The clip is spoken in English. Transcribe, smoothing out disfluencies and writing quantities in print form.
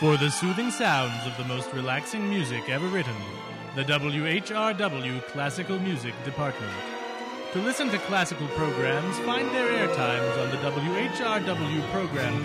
For the soothing sounds of the most relaxing music ever written, the WHRW Classical Music Department. To listen to classical programs, find their air times on the WHRW program